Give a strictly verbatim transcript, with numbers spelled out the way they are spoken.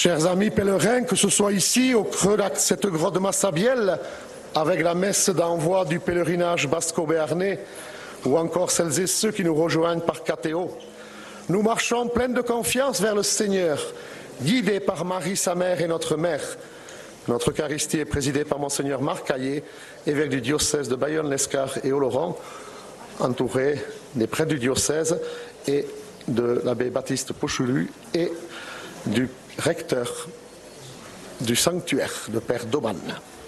Chers amis pèlerins, que ce soit ici, au creux de cette grotte de Massabielle, avec la messe d'envoi du pèlerinage basco-béarnais, ou encore celles et ceux qui nous rejoignent par Catéo, nous marchons pleins de confiance vers le Seigneur, guidés par Marie, sa mère et notre mère. Notre Eucharistie est présidée par Monseigneur Marc Caillé, évêque du diocèse de Bayonne-Lescar et Oloron, entouré des prêtres du diocèse et de l'abbé Baptiste Pochulu et du recteur du sanctuaire de Père d'Auban.